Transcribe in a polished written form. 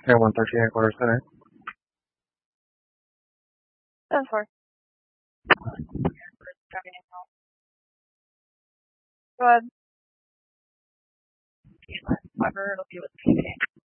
Yeah, 130 headquarters today. That's fine. Go ahead. Whatever, it'll be with me.